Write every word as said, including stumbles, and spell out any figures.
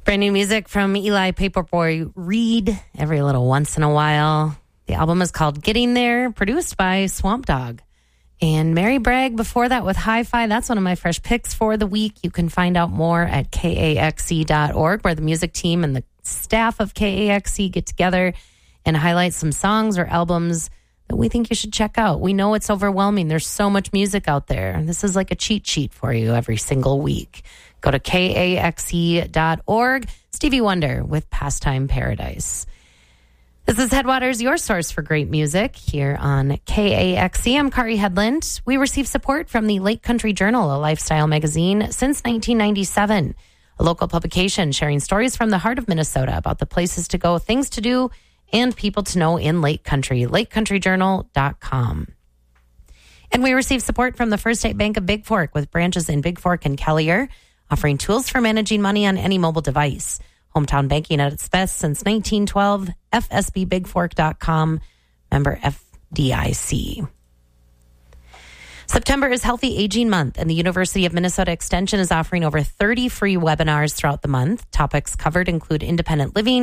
Brand new music from Eli Paperboy Reed every little once in a while. The album is called Getting There, produced by Swamp Dogg. And Mary Bragg before that with Hi-Fi. That's one of my fresh picks for the week. You can find out more at K A X E dot org, where the music team and the staff of K A X E get together and highlight some songs or albums that we think you should check out. We know it's overwhelming. There's so much music out there. This is like a cheat sheet for you every single week. Go to K A X E dot org. Stevie Wonder with Pastime Paradise. This is Headwaters, your source for great music here on K A X E. I'm Kari Headland. We receive support from the Lake Country Journal, a lifestyle magazine since nineteen ninety-seven, a local publication sharing stories from the heart of Minnesota about the places to go, things to do, and people to know in Lake Country, lake country journal dot com. And we receive support from the First State Bank of Big Fork with branches in Big Fork and Kelliher, offering tools for managing money on any mobile device. Hometown banking at its best since nineteen twelve, F S B big fork dot com, member F D I C. September is Healthy Aging Month, and the University of Minnesota Extension is offering over thirty free webinars throughout the month. Topics covered include independent living,